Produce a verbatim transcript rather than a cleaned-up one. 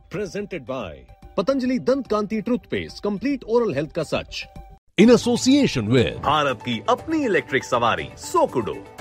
Presented by Patanjali दंत कांति toothpaste, complete oral health का सच, in association with Bharat की अपनी इलेक्ट्रिक सवारी सोकुडो।